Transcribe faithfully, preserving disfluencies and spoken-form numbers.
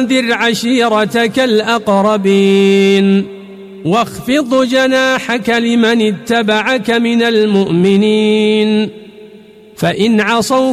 وأنذر عشيرتك الأقربين واخفض جناحك لمن اتبعك من المؤمنين فإن عصوك